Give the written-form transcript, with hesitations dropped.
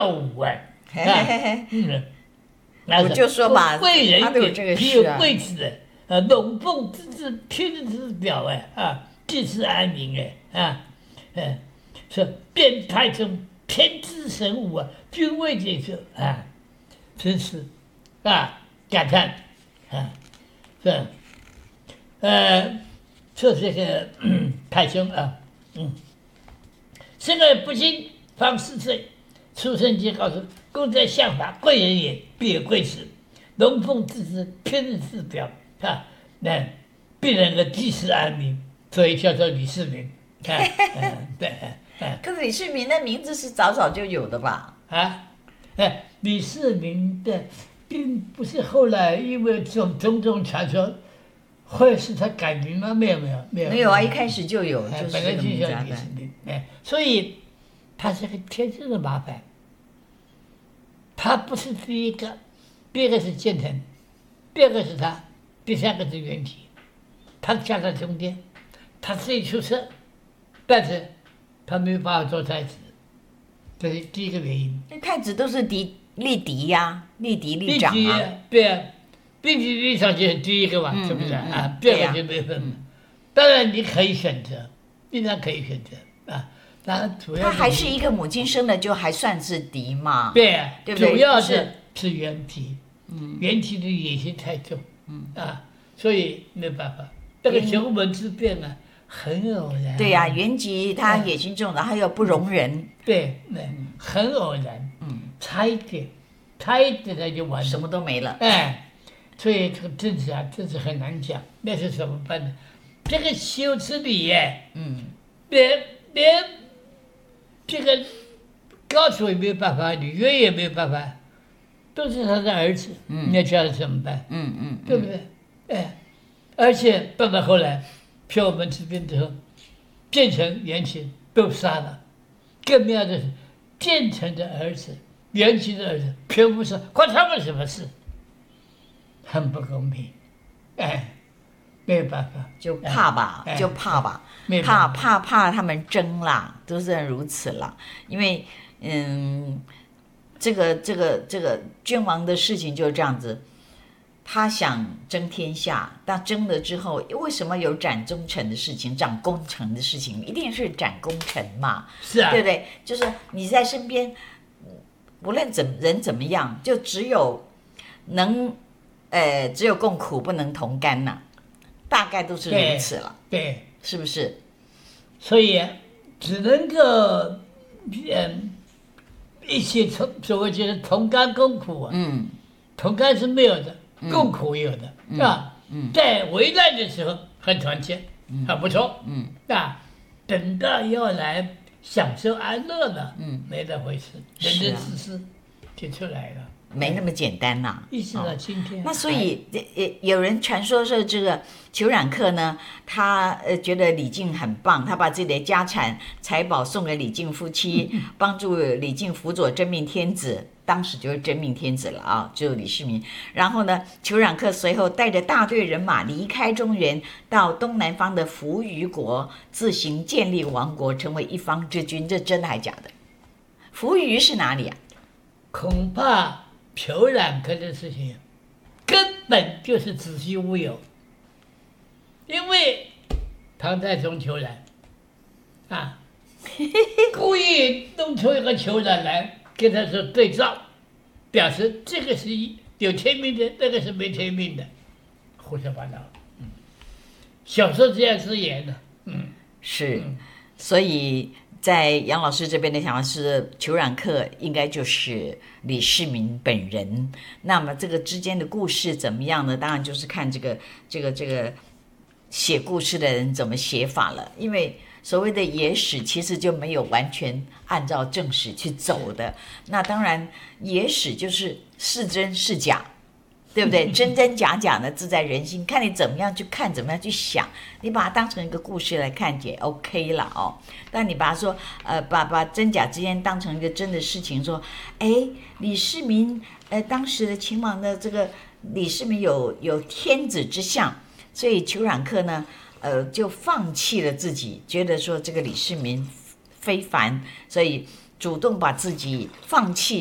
我就说嘛， 贵人他都有这个必事啊。 有贵子龙凤之至，天之表济世安民说变态中天之神武君位这首真是感叹是说这个太兄生而不幸，方4岁，出生即告诉公在相法，贵人也，必有贵子。龙凤之至，天之表那必能够济世安民，所以叫做李世民。对。 可是李世民的名字是早早就有的吧？ 李世民的并不是后来因为种种传说，会是他改名吗？没有啊，一开始就有，就是本来就叫叫李世民。所以他是个天生的麻烦。他不是第一个，第二个是建成，第二个是他，第三个是元吉，他夹在中间，他自己出色，但是他没有办法做太子，这是第一个原因。 那太子都是立嫡呀，立嫡立长啊。 对啊，立嫡立长就是第一个嘛，是不是第二个就没分。当然你可以选择，依然可以选择当然主要他还是一个母亲生的，就还算是嫡嘛。 对不对？ 主要是元吉，元吉的野心太重，所以没办法。这个雄门之变很偶然。 对呀，元吉他野心重，然后又不容人。 对，很偶然。差一点他就完了， 什么都没了。 所以这个政治真是很难讲，那是怎么办呢？这个修辞里连这个高祖也没有办法，吕越也没有办法，都是他的儿子，那叫他怎么办？对不对？而且到了后来，票门之变之后，建成、元吉都杀了，更妙的是，建成的儿子、元吉的儿子全部杀，关他们什么事？很不公平，没有办法， 就怕吧，怕他们争啦，都是如此啦。因为这个君王的事情就是这样子，他想争天下，但争了之后，为什么有斩忠臣的事情、斩功臣的事情？一定是斩功臣嘛， 是对不对？就是你在身边，无论人怎么样，就只有共苦不能同甘呐。大概都是如此了， 对， 是不是？ 所以只能够一起所谓就是同甘共苦同甘是没有的，共苦有的，在危难的时候很团结，很不错，等到要来享受安乐了，没那回事，人的自私就出来了。 没那么简单呐， 一直到今天。 那所以有人传说是这个裘冉克呢，他觉得李靖很棒，他把自己的家产财宝送给李靖夫妻，帮助李靖辅佐真命天子，当时就是真命天子了就是李世民。然后呢，裘冉克随后带着大队人马离开中原，到东南方的扶余国，自行建立王国，成为一方之君。这真的还假的？扶余是哪里啊？ 恐怕裘冉克的事情根本就是子虚乌有，因为唐太宗裘冉故意弄出一个裘冉来跟他说对照，表示这个是有天命的，那个是没天命的，胡说八道。小说这样子演的， 是，所以在杨老师这边的想法是，裘冉克应该就是李世民本人。那么这个之间的故事怎么样呢？当然就是看这个写故事的人怎么写法了。因为所谓的野史其实就没有完全按照正史去走的。那当然，野史就是是真是假，对不对？真真假假的自在人心，看你怎么样去看，怎么样去想。你把它当成一个故事来看也 OK 了但你把它说把真假之间当成一个真的事情，说李世民当时的秦王的这个李世民有天子之相，所以裘冉克呢就放弃了自己，觉得说这个李世民非凡，所以主动把自己放弃